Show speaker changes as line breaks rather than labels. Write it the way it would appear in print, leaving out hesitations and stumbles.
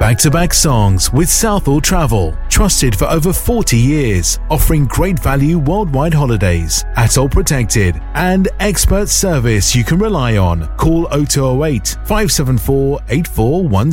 Back-to-back songs with Southall Travel. Trusted for over 40 years. Offering great value worldwide holidays. ATOL protected. And expert service you can rely on. Call 0208 574 8410.